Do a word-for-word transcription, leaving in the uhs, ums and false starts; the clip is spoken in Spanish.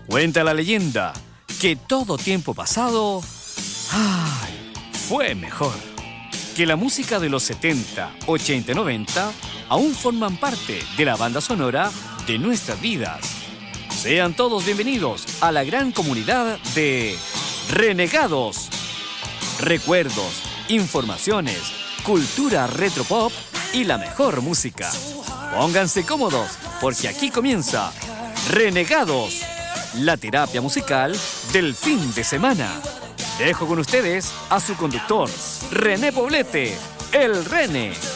Cuenta la leyenda que todo tiempo pasado, ay, fue mejor. Que la música de los setenta, ochenta y noventa aún forman parte de la banda sonora de nuestras vidas. Sean todos bienvenidos a la gran comunidad de Renegados. Recuerdos, informaciones, cultura retropop y la mejor música. Pónganse cómodos porque aquí comienza Renegados, la terapia musical del fin de semana. Dejo con ustedes a su conductor, René Poblete, el Rene.